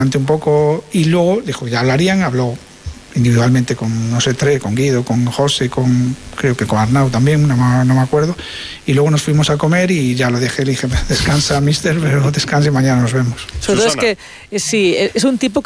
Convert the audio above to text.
un poco y luego dijo ya hablarían, habló individualmente con, no sé, con Guido, con José, creo que con Arnau también, no me acuerdo, y luego nos fuimos a comer y ya lo dejé, le dije, descansa, mister, pero descanse, mañana nos vemos. Sobre todo es que, sí, es un tipo